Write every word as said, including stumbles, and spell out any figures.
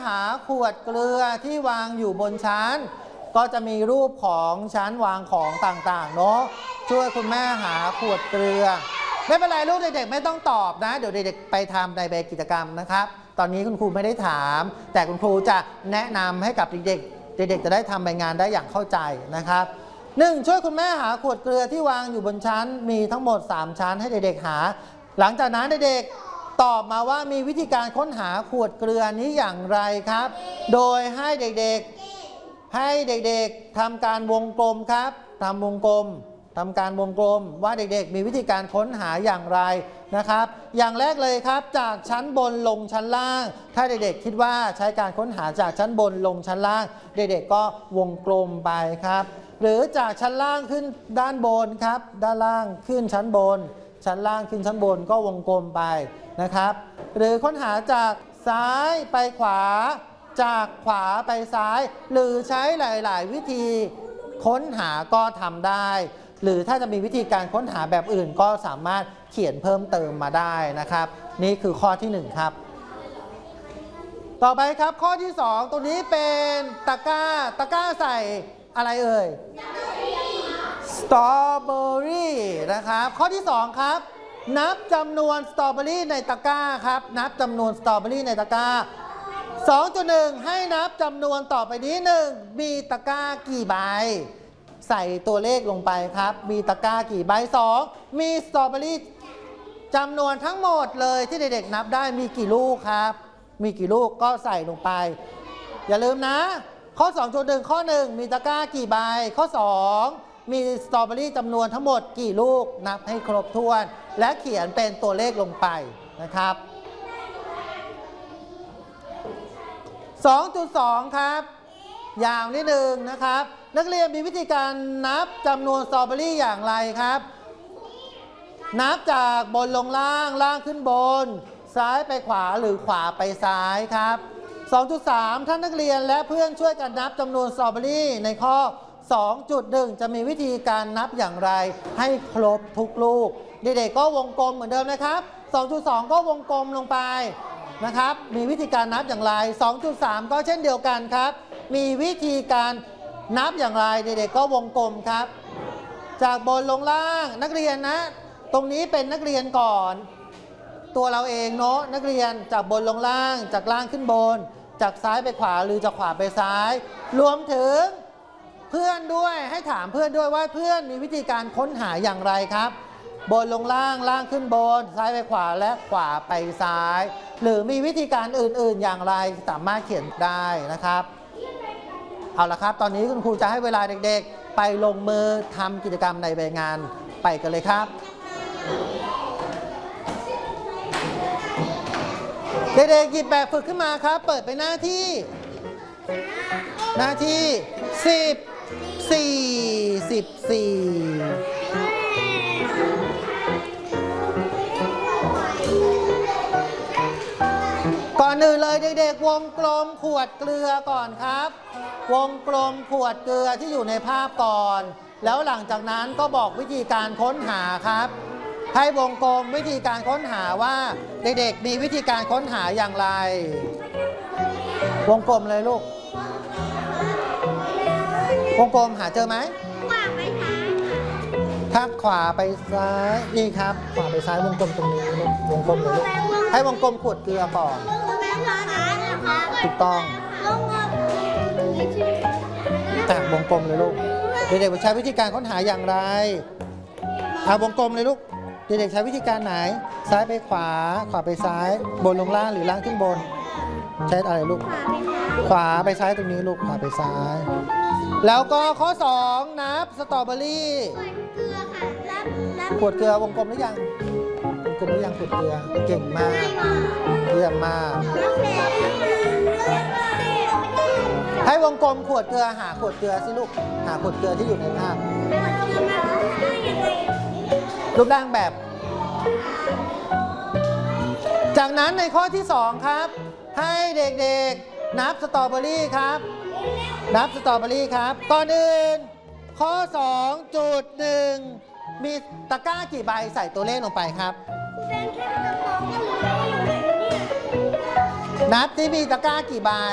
หาขวดเกลือที่วางอยู่บนชั้นก็จะมีรูปของชั้นวางของต่างๆเนาะช่วยคุณแม่หาขวดเกลือไม่เป็นไรลูกเด็กๆไม่ต้องตอบนะเดี๋ยวเด็กๆไปทำในแบบกิจกรรมนะครับตอนนี้คุณครูไม่ได้ถามแต่คุณครูจะแนะนำให้กับเด็กๆเด็กๆจะได้ทำใบงานได้อย่างเข้าใจนะครับหนึ่งช่วยคุณแม่หาขวดเกลือที่วางอยู่บนชั้นมีทั้งหมดสามชั้นให้เด็กๆหาหลังจากนั้นเด็กๆตอบมาว่ามีวิธีการค้นหาขวดเกลือนี้อย่างไรครับโดยให้เด็กๆให้เด็กๆทำการวงกลมครับทำวงกลมทำการวงกลมว่าเด็กๆมีวิธีการค้นหาอย่างไรนะครับอย่างแรกเลยครับจากชั้นบนลงชั้นล่างถ้าเด็กๆคิดว่าใช้การค้นหาจากชั้นบนลงชั้นล่างเด็กๆก็วงกลมไปครับหรือจากชั้นล่างขึ้นด้านบนครับด้านล่างขึ้นชั้นบนชั้นล่างขึ้นชั้นบนก็วงกลมไปนะครับหรือค้นหาจากซ้ายไปขวาจากขวาไปซ้ายหรือใช้หลายๆวิธีค้นหาก็ทำได้หรือถ้าจะมีวิธีการค้นหาแบบอื่นก็สามารถเขียนเพิ่มเติมมาได้นะครับนี่คือข้อที่หนึ่งครับต่อไปครับข้อที่สองตรงนี้เป็นตะกร้าตะกร้าใส่อะไรเอ่ยสตรอเบอรี่นะครับข้อที่สองครับนับจำนวนสตรอเบอรี่ในตะกร้าครับนับจำนวนสตรอเบอรี่ในตะกร้า สองจุดหนึ่ง ให้นับจำนวนต่อไปนี้หนึ่งมีตะกร้ากี่ใบใส่ตัวเลขลงไปครับมีตะกร้ากี่ใบสองมีสตรอเบอรี่จำนวนทั้งหมดเลยที่เด็กๆนับได้มีกี่ลูกครับมีกี่ลูกก็ใส่ลงไปอย่าลืมนะข้อ สองจุดหนึ่ง ข้อหนึ่งมีตะกร้ากี่ใบข้อสองมีสตรอเบอรี่จำนวนทั้งหมดกี่ลูกนับให้ครบถ้วนและเขียนเป็นตัวเลขลงไปนะครับ สองจุดสอง ครับยาวนิดนึงนะครับนักเรียนมีวิธีการนับจำนวนสตรอเบอรี่อย่างไรครับนับจากบนลงล่างล่างขึ้นบนซ้ายไปขวาหรือขวาไปซ้ายครับ สองจุดสาม ท่านนักเรียนและเพื่อนช่วยกันนับจำนวนสตรอเบอรี่ในข้อ สองจุดหนึ่ง จะมีวิธีการนับอย่างไรให้ครบทุกลูกเด็กๆก็วงกลมเหมือนเดิมนะครับ สองจุดสอง ก็วงกลมลงไปนะครับมีวิธีการนับอย่างไร สองจุดสาม ก็เช่นเดียวกันครับมีวิธีการนับอย่างไรเด็กๆก็วงกลมครับจากบนลงล่างนักเรียนนะตรงนี้เป็นนักเรียนก่อนตัวเราเองเนาะนักเรียนจากบนลงล่างจากล่างขึ้นบนจากซ้ายไปขวาหรือจากขวาไปซ้ายรวมถึงเพื่อนด้วยให้ถามเพื่อนด้วยว่าเพื่อนมีวิธีการค้นหาอย่างไรครับบนลงล่างล่างขึ้นบนซ้ายไปขวาและขวาไปซ้ายหรือมีวิธีการอื่นๆอย่างไรสามารถเขียนได้นะครับเอาละครับตอนนี้คุณครูจะให้เวลาเด็กๆไปลงมือทำกิจกรรมในใบงานไปกันเลยครับเด็กๆหยิบแบบฝึกขึ้นมาครับเปิดไปหน้าที่หน้าที่สิบสี่ สิบสี่ก่อนอื่นเลยเด็กๆวงกลมขวดเกลือก่อนครับวงกลมขวดเกลือที่อยู่ในภาพก่อนแล้วหลังจากนั้นก็บอกวิธีการค้นหาครับให้วงกลมวิธีการค้นหาว่าเด็กๆมีวิธีการค้นหาอย่างไรวงกลมเลยลูกวงกลมหาเจอไหมครับขวาไปซ้ายนี่ครับขวาไปซ้ายวงกลมตรงนี้วงกลมเลยลูกให้วงกลมขวดเกลือก่อนถูกต้องแต่วงกลมเลยลูกเด็กๆใช้วิธีการค้นหาอย่างไรเอาวงกลมเลยลูกเด็กๆใช้วิธีการไหนซ้ายไปขวาขวาไปซ้ายบนลงล่างหรือล่างขึ้นบนใช้อะไรลูกขวาไปซ้ายตรงนี้ลูกขวาไปซ้ายแล้วก็ข้อสองนับสตรอเบอรี่ขวดเกลือวงกลมหรือยังวงกลมหรือยังขวดเกลือเก่งมากเยี่ยมมากให้วงกลมขวดเกลือหาขวดเกลือสิลูกหาขวดเกลือที่อยู่ในภาพรูปร่างแบบจากนั้นในข้อที่สองครับให้เด็กๆนับสตรอเบอรี่ครับนับสตรอเบอรี่ครับก่อนอื่นข้อ สองจุดหนึ่ง มีตะกร้ากี่ใบใส่ตัวเลขลงไปครับนับที่มีตะกร้ากี่ใบ